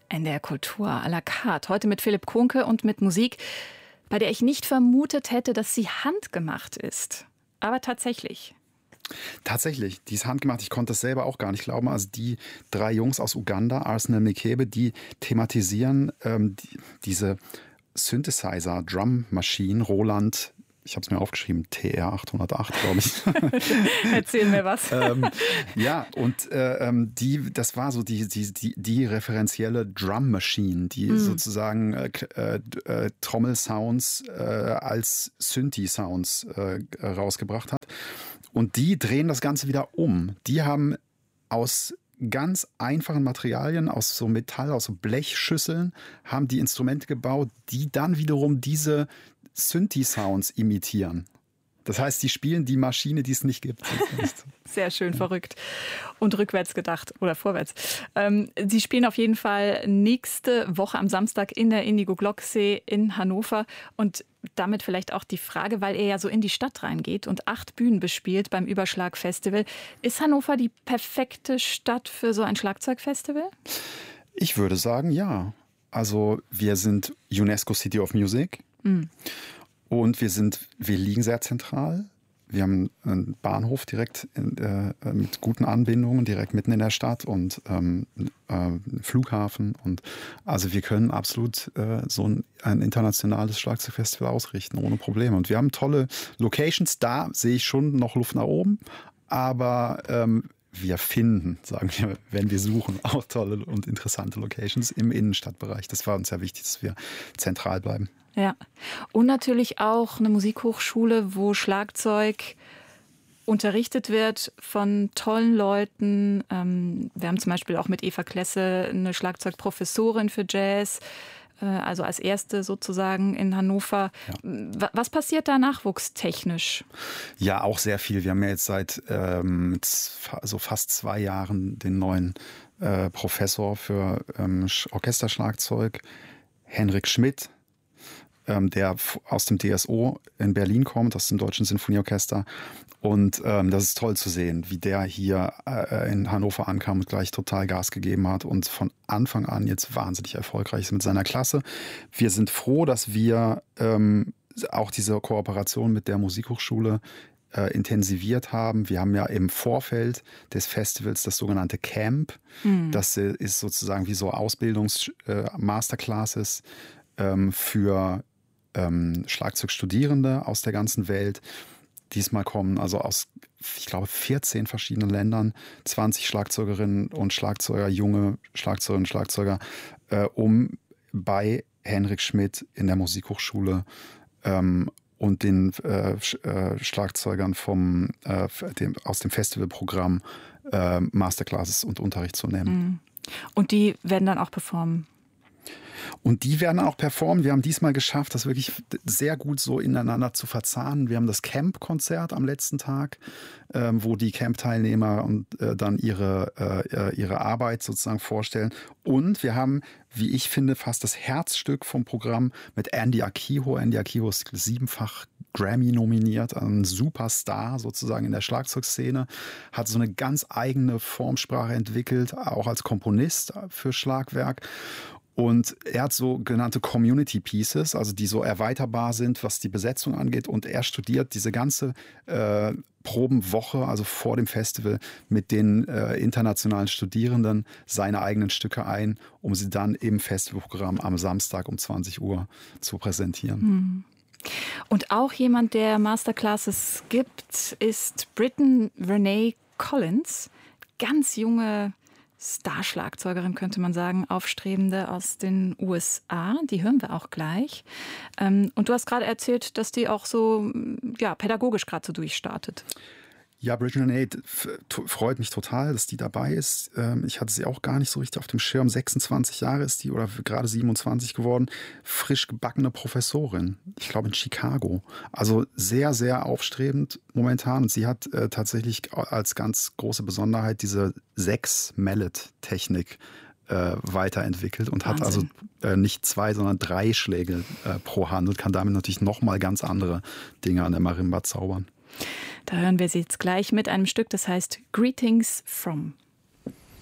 NDR Kultur à la carte. Heute mit Philipp Kuhnke und mit Musik, bei der ich nicht vermutet hätte, dass sie handgemacht ist. Aber tatsächlich. Tatsächlich, die ist handgemacht. Ich konnte das selber auch gar nicht glauben. Also die 3 Jungs aus Uganda, Arsenal Mekebe, die thematisieren diese Synthesizer, Drum-Maschinen, Roland, ich habe es mir aufgeschrieben, TR 808, glaube ich. Erzähl mir was. Ja, und das war so die referenzielle Drum Machine, die sozusagen Trommelsounds als Synthi-Sounds rausgebracht hat. Und die drehen das Ganze wieder um. Die haben aus ganz einfachen Materialien, aus so Metall, aus so Blechschüsseln, haben die Instrumente gebaut, die dann wiederum diese Synthi-Sounds imitieren. Das heißt, die spielen die Maschine, die es nicht gibt. Sehr schön, verrückt. Und rückwärts gedacht oder vorwärts. Sie spielen auf jeden Fall nächste Woche am Samstag in der Indigo Glocksee in Hannover. Und damit vielleicht auch die Frage, weil er ja so in die Stadt reingeht und 8 Bühnen bespielt beim Überschlag-Festival. Ist Hannover die perfekte Stadt für so ein Schlagzeugfestival? Ich würde sagen, ja. Also wir sind UNESCO City of Music. Und wir liegen sehr zentral. Wir haben einen Bahnhof direkt mit guten Anbindungen, direkt mitten in der Stadt und einen Flughafen. Und also wir können absolut so ein internationales Schlagzeugfestival ausrichten, ohne Probleme. Und wir haben tolle Locations. Da sehe ich schon noch Luft nach oben. Aber wir finden, sagen wir, wenn wir suchen, auch tolle und interessante Locations im Innenstadtbereich. Das war uns sehr wichtig, dass wir zentral bleiben. Ja, und natürlich auch eine Musikhochschule, wo Schlagzeug unterrichtet wird von tollen Leuten. Wir haben zum Beispiel auch mit Eva Klesse eine Schlagzeugprofessorin für Jazz, also als erste sozusagen in Hannover. Ja. Was passiert da nachwuchstechnisch? Ja, auch sehr viel. Wir haben ja jetzt seit so fast 2 Jahren den neuen Professor für Orchesterschlagzeug, Henrik Schmidt, der aus dem DSO in Berlin kommt, aus dem Deutschen Sinfonieorchester. Und das ist toll zu sehen, wie der hier in Hannover ankam und gleich total Gas gegeben hat und von Anfang an jetzt wahnsinnig erfolgreich ist mit seiner Klasse. Wir sind froh, dass wir auch diese Kooperation mit der Musikhochschule intensiv haben. Wir haben ja im Vorfeld des Festivals das sogenannte Camp. Das ist sozusagen wie so Ausbildungs-Masterclasses für Schlagzeugstudierende aus der ganzen Welt. Diesmal kommen also aus, ich glaube, 14 verschiedenen Ländern 20 Schlagzeugerinnen und Schlagzeuger, junge Schlagzeugerinnen und Schlagzeuger, um bei Henrik Schmidt in der Musikhochschule und den Schlagzeugern aus dem Festivalprogramm Masterclasses und Unterricht zu nehmen. Und die werden dann auch performen? Und die werden auch performen. Wir haben diesmal geschafft, das wirklich sehr gut so ineinander zu verzahnen. Wir haben das Camp-Konzert am letzten Tag, wo die Camp-Teilnehmer dann ihre Arbeit sozusagen vorstellen. Und wir haben, wie ich finde, fast das Herzstück vom Programm mit Andy Akiho. Andy Akiho ist 7-fach Grammy nominiert, ein Superstar sozusagen in der Schlagzeugszene, hat so eine ganz eigene Formsprache entwickelt, auch als Komponist für Schlagwerk. Und er hat so genannte Community Pieces, also die so erweiterbar sind, was die Besetzung angeht. Und er studiert diese ganze Probenwoche, also vor dem Festival, mit den internationalen Studierenden seine eigenen Stücke ein, um sie dann im Festivalprogramm am Samstag um 20 Uhr zu präsentieren. Und auch jemand, der Masterclasses gibt, ist Britton Renee Collins, ganz junge Star-Schlagzeugerin, könnte man sagen, aufstrebende aus den USA. Die hören wir auch gleich. Und du hast gerade erzählt, dass die auch so pädagogisch gerade so durchstartet. Ja, Britton Renee freut mich total, dass die dabei ist. Ich hatte sie auch gar nicht so richtig auf dem Schirm. 26 Jahre ist die oder gerade 27 geworden. Frisch gebackene Professorin. Ich glaube in Chicago. Also sehr, sehr aufstrebend momentan. Und sie hat tatsächlich als ganz große Besonderheit diese 6-Mallet-Technik weiterentwickelt und Wahnsinn. Hat also nicht 2, sondern 3 Schläge pro Hand und kann damit natürlich nochmal ganz andere Dinge an der Marimba zaubern. Da hören wir sie jetzt gleich mit einem Stück, das heißt Greetings from.